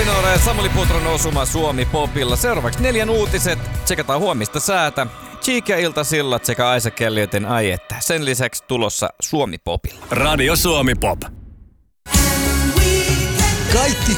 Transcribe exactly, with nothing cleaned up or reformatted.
Minora ja Samuli Putron osuma Suomi Popilla. Seuraavaksi neljän uutiset. Tsekataan huomista säätä. Cheek ja Iltasillat sekä Aisa Kelliotin Ai että. Sen lisäksi tulossa Suomi Popilla. Radio Suomi Pop. Kaikki